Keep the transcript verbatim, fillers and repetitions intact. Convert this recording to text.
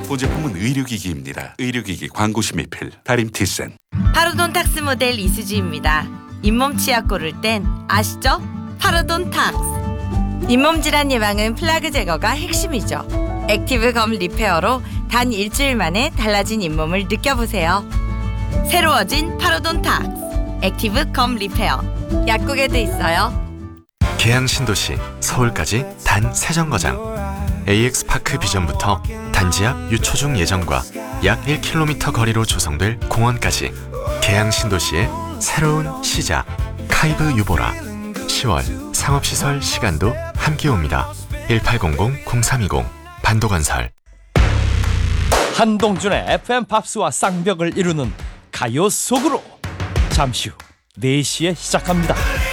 본 제품은 의료기기입니다. 의료기기 광고 심의필 다림티센. 파로돈탁스 모델 이수지입니다. 잇몸 치약 고를 땐 아시죠? 파로돈탁스. 잇몸 질환 예방은 플라그 제거가 핵심이죠. 액티브 검 리페어로 단 일주일 만에 달라진 잇몸을 느껴보세요. 새로워진 파로돈탁스 액티브 검 리페어. 약국에도 있어요. 계양 신도시 서울까지 단 세 정거장. 에이엑스파크 비전부터 단지 앞 유초중 예정과 약 일 킬로미터 거리로 조성될 공원까지 계양 신도시의 새로운 시작. 카이브 유보라. 시월 상업시설 시간도 함께 옵니다. 일팔공공 공삼이공 반도건설. 한동준의 에프엠 팝스와 쌍벽을 이루는 가요 속으로 잠시 후 네 시에 시작합니다.